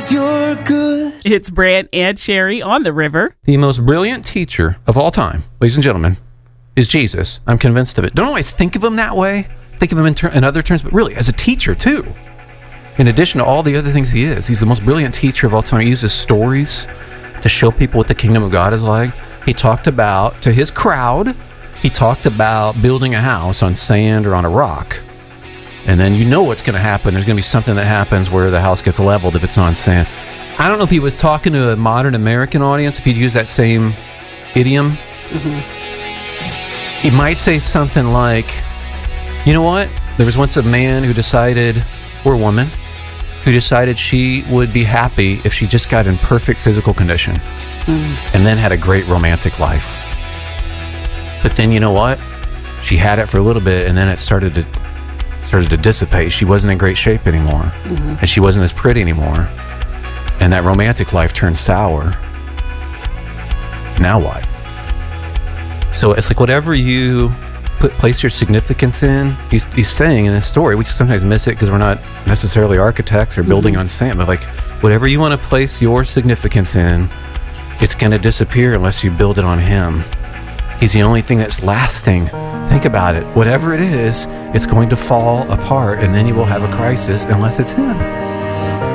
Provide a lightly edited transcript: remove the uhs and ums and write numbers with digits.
'cause you're good. It's Brant and Sherry on the river. The most brilliant teacher of all time, ladies and gentlemen, is Jesus. I'm convinced of it. Don't always think of him that way. Think of him in other terms, but really as a teacher too. In addition to all the other things he is, he's the most brilliant teacher of all time. He uses stories to show people what the kingdom of God is like. He talked about, to his crowd, he talked about building a house on sand or on a rock. And then you know what's going to happen. There's going to be something that happens where the house gets leveled if it's on sand. I don't know if he was talking to a modern American audience, if he'd use that same idiom. He might say something like, you know what? There was once a man who decided, or a woman, who decided she would be happy if she just got in perfect physical condition and then had a great romantic life. But then you know what? She had it for a little bit and then it started to dissipate. She wasn't in great shape anymore and she wasn't as pretty anymore. And that romantic life turned sour. Now what? So it's like whatever you place your significance in, he's saying in this story, we sometimes miss it because we're not necessarily architects or building on sand, but like whatever you want to place your significance in, it's going to disappear unless you build it on him. He's the only thing that's lasting. Think about it. Whatever it is, it's going to fall apart and then you will have a crisis unless it's him.